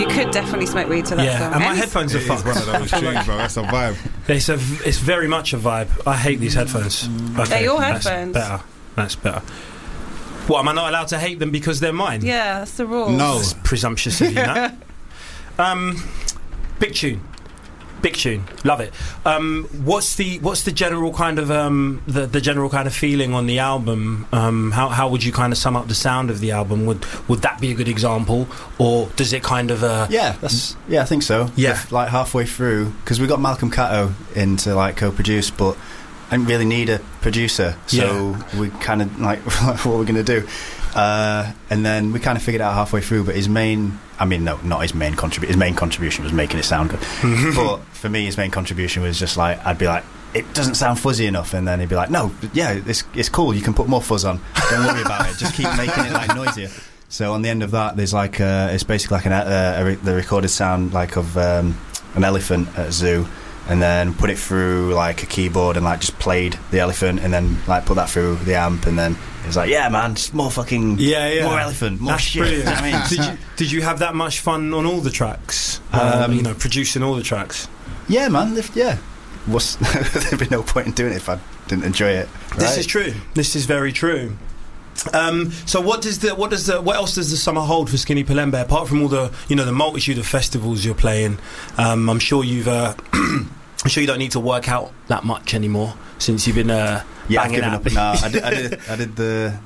You could definitely smoke weed to that song. And my headphones are fucked. It's one of those tunes, bro. That's a vibe. It's very much a vibe. I hate these headphones. Okay, They're your headphones. That's better. What, am I not allowed to hate them because they're mine? Yeah, that's the rule. No. It's presumptuous of you, no? Big tune, love it. What's the general kind of the general kind of feeling on the album? How would you kind of sum up the sound of the album? Would that be a good example, or does it kind of I think so. Yeah, like halfway through, because we got Malcolm Cato in to like co-produce, but I didn't really need a producer, so we kind of like what we're going to do. And then we kind of figured out halfway through, but his main contribution was making it sound good. But for me, his main contribution was just like, I'd be like, it doesn't sound fuzzy enough, and then he'd be like, no, yeah, it's cool, you can put more fuzz on, don't worry about it, just keep making it like noisier. So on the end of that, there's like it's basically like the recorded sound like of an elephant at a zoo, and then put it through like a keyboard and like just played the elephant, and then like put that through the amp, and then it's like, yeah, man, just more fucking more elephant, more That's shit. Brilliant. I mean, did you have that much fun on all the tracks? Producing all the tracks. Yeah, man. There'd be no point in doing it if I didn't enjoy it. Right? This is true. This is very true. So what else does the summer hold for Skinny Pulembe, apart from all the the multitude of festivals you're playing? I'm sure you've I'm sure you don't need to work out that much anymore since you've been banging out. No, I did the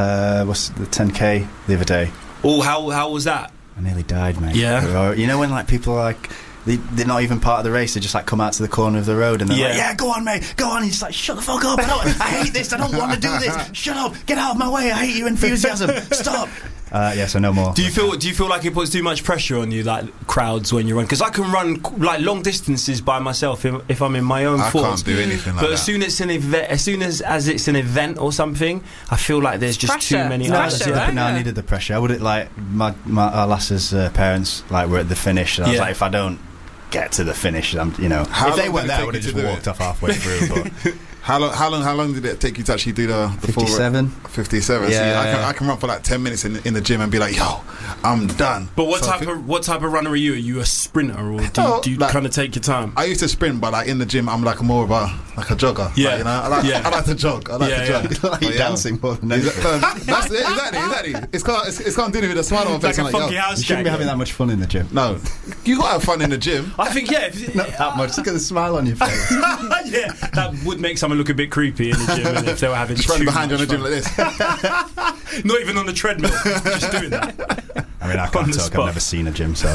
10K the other day. Oh, how was that? I nearly died, mate. Yeah. You know when like people are like, they're not even part of the race, they just like come out to the corner of the road and they're like, yeah, go on, mate, go on. And he's like, shut the fuck up, I hate this, I don't want to do this, shut up, get out of my way, I hate your enthusiasm, stop. So no more. Do you feel like it puts too much pressure on you, like crowds, when you run? Because I can run like long distances by myself if I'm in my own form. I can't do anything like that. But as soon as it's an event or something, I feel like there's just pressure. Too many Pressure, others. right? No, I needed the pressure. I wouldn't like our lass's parents like were at the finish, and I was like, if I don't get to the finish, if they weren't there, I would have just walked off halfway through. But How long did it take you to actually do the 57? 57. Yeah, so I can run for like 10 minutes in the gym and be like, yo, I'm done. But what type of runner are you? Are you a sprinter, or do you kind of take your time? I used to sprint, but like in the gym, I'm like more of a jogger. Yeah, like, I like to jog. I like to jog. Like you're dancing more than anything. That's it. Exactly. It's can't do it with a smile on my face. Like a funky house. You shouldn't be having that much fun in the gym. No, you gotta have fun in the gym. I think not that much. Look at the smile on your face. Yeah, that would make someone look a bit creepy in the gym if they were having just running behind you in the gym like this. Not even on the treadmill, just doing that. I mean, I can't talk. I've never seen a gym, so.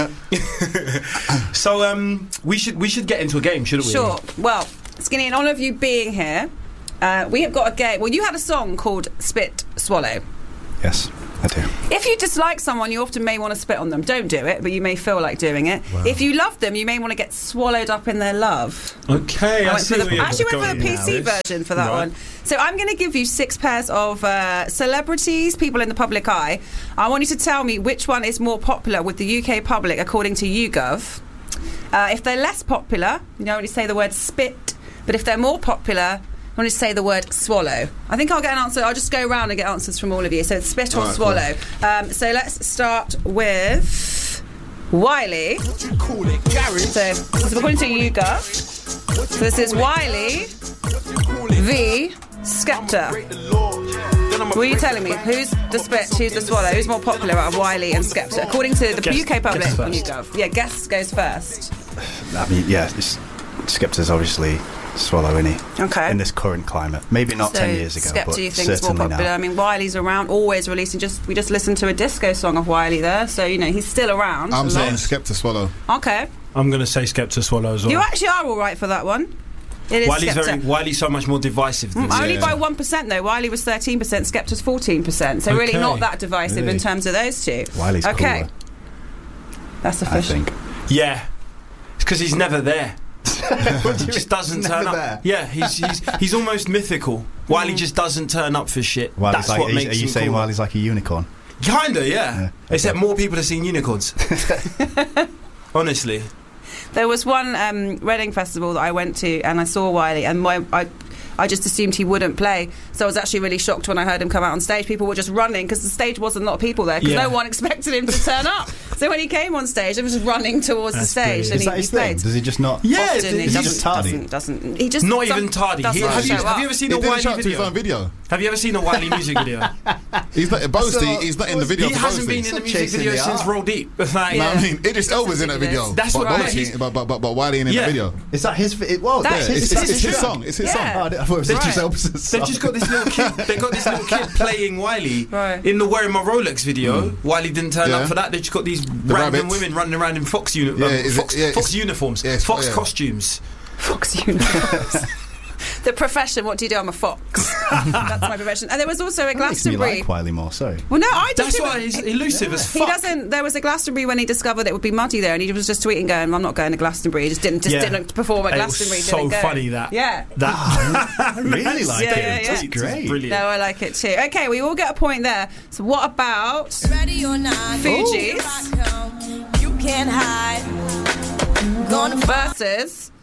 So we should get into a game, shouldn't we? Sure. Well, Skinny, in honour of you being here, we have got a game. Well, you had a song called Spit Swallow. Yes, I do. If you dislike someone, you often may want to spit on them. Don't do it, but you may feel like doing it. Wow. If you love them, you may want to get swallowed up in their love. Okay, I actually went for the PC version for that one. So I'm going to give you 6 pairs of celebrities, people in the public eye. I want you to tell me which one is more popular with the UK public according to YouGov. If they're less popular, you don't really say the word spit, but if they're more popular, I want to say the word swallow. I think I'll get an answer. I'll just go around and get answers from all of you. So it's spit or swallow. Cool. So let's start with Wiley. So according to YouGov, so this is Wiley v Skepta. What are you telling me? Who's the spit? Who's the swallow? Who's more popular out of Wiley and Skepta? According to the UK public on YouGov. Yeah, guess goes first. I mean, yeah, Skepta's obviously swallow, isn't he? Okay. In this current climate, maybe not 10 years ago. Skepta, but you think is more popular? Now. I mean, Wiley's around, always releasing. We just listened to a disco song of Wiley there, so he's still around. I'm saying Skepta swallow. Okay. I'm going to say Skepta swallow as well. You actually are all right for that one. It is Wiley's so much more divisive than only by 1% though. Wiley was 13%, Skepta's 14%. So really not that divisive in terms of those two. Wiley's cooler. That's official. I think. Yeah, it's because he's never there. He just doesn't turn up. There. Yeah, he's almost mythical. Wiley just doesn't turn up for shit. Wiley's That's what makes him. Are you saying cool. Wiley's like a unicorn? Kinda, yeah. Except more people have seen unicorns. Honestly. There was one Reading festival that I went to and I saw Wiley, and I just assumed he wouldn't play, so I was actually really shocked when I heard him come out on stage. People were just running because the stage wasn't a lot of people there because no one expected him to turn up. So when he came on stage, he was running towards the stage, and Is that he his thing? played. Does he just not? Yeah, Often he's he just tardy. doesn't. He just not even tardy. doesn't Have show you up. ever seen He a didn't Wiley show up to his own video? video. Have you ever seen a Wiley music video? He's not Boasty. He's not in the video. He for hasn't Boasty. been in the music chasing video the since art. Roll Deep. Like, No, I mean, Idris Elba's in that video. That's but right. Boasty, but Wiley ain't in Yeah. the video. Is that his? Well, That's Yeah, his- it's it's his true. song. It's his Yeah. song. Oh, I thought it was Right. Idris Elba's song. They've just got this little kid. They got this little kid playing Wiley Right. in the Wearing My Rolex video. Wiley didn't turn Yeah. up for that. They just got these random rabbits. women running around in Fox Yeah, Fox uniforms, yeah, it's- Fox yeah. costumes. Fox uniforms. The profession. What do you do? I'm a fox. That's my profession. And there was also a That makes me Glastonbury. like Wiley more. Sorry. Well, no, I just That's why he's elusive as He fuck. doesn't. There was a Glastonbury when he discovered that it would be muddy there, and he was just tweeting, going, "I'm not going to Glastonbury." He just didn't perform at And it was Glastonbury. so didn't go. funny that. Yeah. I really like Yeah, it. yeah, yeah. That's great. Brilliant. No, I like it too. Okay, we all get a point there. So what about Ready or not, Fugees here I come. You can't hide. Gonna versus